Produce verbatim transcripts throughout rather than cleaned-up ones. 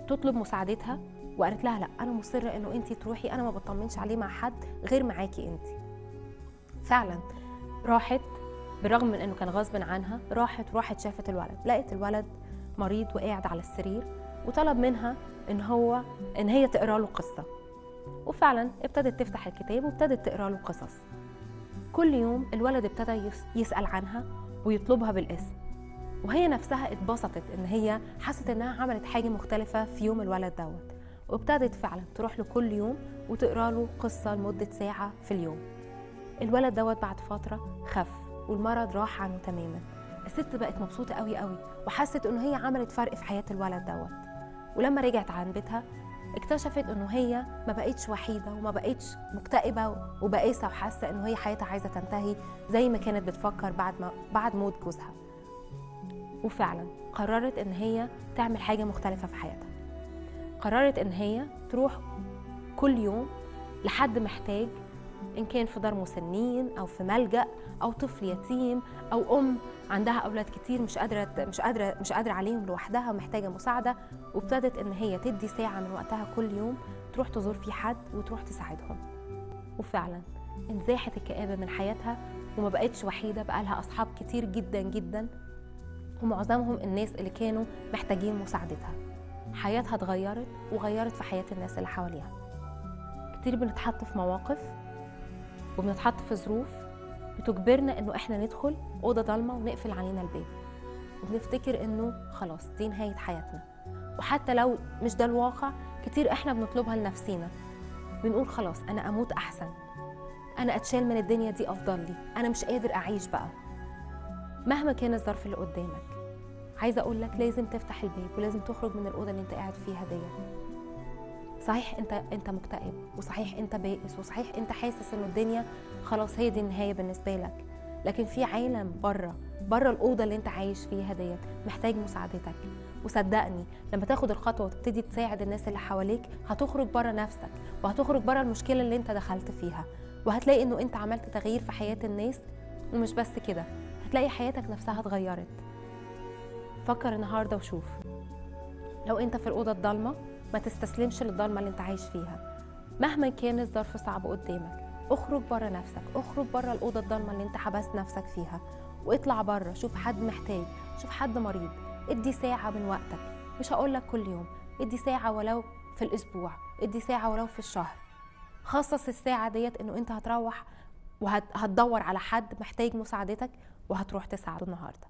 تطلب مساعدتها، وقالت لها لا انا مصره انه انت تروحي، انا ما بطمنش عليه مع حد غير معاكي انت. فعلا راحت بالرغم من انه كان غصب عنها، راحت راحت شافت الولد، لقت الولد مريض وقاعد على السرير، وطلب منها ان هو ان هي تقرا له قصه. وفعلا ابتدت تفتح الكتاب وابتدت تقرا له قصص. كل يوم الولد ابتدى يسال عنها ويطلبها بالاسم، وهي نفسها اتبسطت ان هي حست انها عملت حاجه مختلفه في يوم الولد دوت، وابتدت فعلا تروح له كل يوم وتقرا له قصه لمده ساعه في اليوم. الولد دوت بعد فتره خف والمرض راح عنه تماما. الست بقت مبسوطه قوي قوي وحست انه هي عملت فرق في حياه الولد دوت. ولما رجعت عن بيتها اكتشفت انه هي ما بقتش وحيده وما بقتش مكتئبه وبائسه وحاسه انه هي حياتها عايزه تنتهي زي ما كانت بتفكر بعد ما بعد موت جوزها. وفعلا قررت ان هي تعمل حاجه مختلفه في حياتها. قررت ان هي تروح كل يوم لحد محتاج، ان كان في دار مسنين او في ملجأ او طفل يتيم او ام عندها اولاد كتير مش قادره مش قادره مش قادره عليهم لوحدها ومحتاجه مساعده، وابتدت ان هي تدي ساعه من وقتها كل يوم تروح تزور في حد وتروح تساعدهم. وفعلا انزاحت الكآبه من حياتها وما بقتش وحيده، بقى لها اصحاب كتير جدا جدا، ومعظمهم الناس اللي كانوا محتاجين مساعدتها. حياتها اتغيرت وغيرت في حياه الناس اللي حواليها. كتير بنتحط في مواقف وبنتحط في ظروف بتجبرنا انه احنا ندخل اوضه ضلمه ونقفل علينا الباب، وبنفتكر انه خلاص دي نهايه حياتنا. وحتى لو مش ده الواقع، كتير احنا بنطلبها لنفسينا، بنقول خلاص انا اموت احسن، انا اتشال من الدنيا دي افضل لي، انا مش قادر اعيش بقى. مهما كان الظرف اللي قدامك، عايزه اقول لك لازم تفتح الباب ولازم تخرج من الاوضه اللي انت قاعد فيها دي. صحيح انت انت مكتئب، وصحيح انت بائس، وصحيح انت حاسس ان الدنيا خلاص هي دي النهايه بالنسبه لك، لكن في عالم بره بره الاوضه اللي انت عايش فيها ديت محتاج مساعدتك. وصدقني لما تاخد الخطوه وتبتدي تساعد الناس اللي حواليك، هتخرج بره نفسك وهتخرج بره المشكله اللي انت دخلت فيها، وهتلاقي انه انت عملت تغيير في حياه الناس. ومش بس كده، هتلاقي حياتك نفسها اتغيرت. فكر النهارده وشوف، لو انت في الاوضه الضلمه ما تستسلمش للضلمه اللي انت عايش فيها. مهما كان الظرف صعب قدامك، اخرج بره نفسك، اخرج بره الاوضه الضلمه اللي انت حبست نفسك فيها، واطلع بره، شوف حد محتاج، شوف حد مريض، ادي ساعه من وقتك. مش هقول لك كل يوم، ادي ساعه ولو في الاسبوع، ادي ساعه ولو في الشهر. خصص الساعه ديت انه انت هتروح وهتدور على حد محتاج مساعدتك وهتروح تساعده النهارده.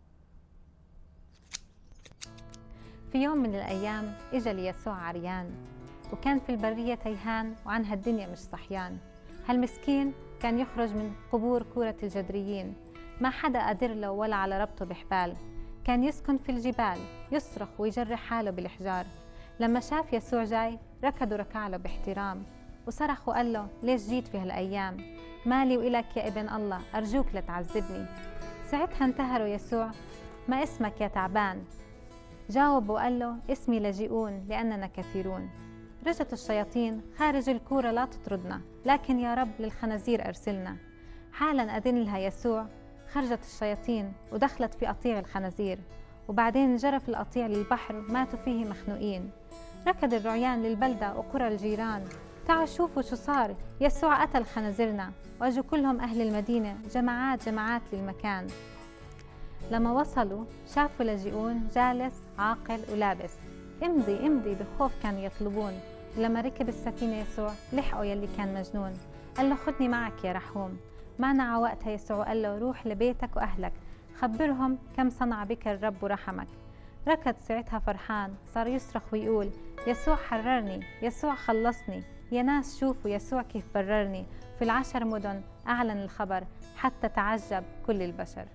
في يوم من الأيام إجا ليسوع عريان، وكان في البرية تيهان وعنها الدنيا مش صحيان. هالمسكين كان يخرج من قبور كورة الجدريين، ما حدا قادر له ولا على ربطه بحبال. كان يسكن في الجبال، يصرخ ويجرح حاله بالحجار. لما شاف يسوع جاي ركض وركع له باحترام، وصرخ وقال له ليش جيت في هالأيام؟ مالي وإلك يا ابن الله، أرجوك لا تعذبني. ساعتها انتهروا يسوع، ما اسمك يا تعبان؟ جاوب وقال له اسمي لاجئون لأننا كثيرون. رجت الشياطين خارج الكورة لا تطردنا، لكن يا رب للخنازير أرسلنا. حالا أذن لها يسوع، خرجت الشياطين ودخلت في قطيع الخنازير، وبعدين جرف القطيع للبحر ماتوا فيه مخنوقين. ركض الرعيان للبلدة وقرى الجيران، تعالوا شوفوا شو صار، يسوع قتل خنازيرنا. واجوا كلهم أهل المدينة جماعات جماعات للمكان. لما وصلوا شافوا لاجئون جالس عاقل ولابس، امضي امضي بخوف كانوا يطلبون. ولما ركب السفينة يسوع لحقوا يلي كان مجنون، قال له خدني معك يا رحوم. مانع وقتها يسوع قال له روح لبيتك وأهلك، خبرهم كم صنع بك الرب ورحمك. ركض ساعتها فرحان، صار يصرخ ويقول يسوع حررني، يسوع خلصني، يا ناس شوفوا يسوع كيف بررني. في العشر مدن أعلن الخبر حتى تعجب كل البشر.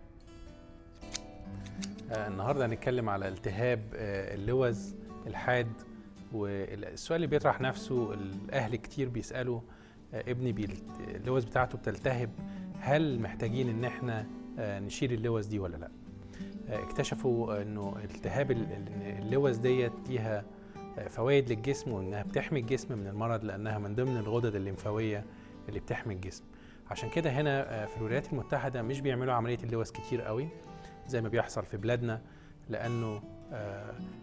النهارده هنتكلم على التهاب اللوز الحاد. والسؤال اللي بيطرح نفسه، الاهل كتير بيسالوا ابني اللوز بتاعته بتلتهب، هل محتاجين ان احنا نشيل اللوز دي ولا لا؟ اكتشفوا انه التهاب اللوز ديت ليها فوائد للجسم، وانها بتحمي الجسم من المرض لانها من ضمن الغدد الليمفاويه اللي بتحمي الجسم. عشان كده هنا في الولايات المتحده مش بيعملوا عمليه اللوز كتير قوي زي ما بيحصل في بلادنا، لأنه